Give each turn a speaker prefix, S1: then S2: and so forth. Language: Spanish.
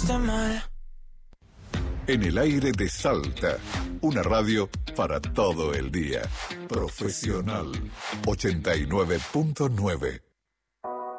S1: hiciste mal.
S2: En el aire de Salta, una radio para todo el día. Profesional 89.9.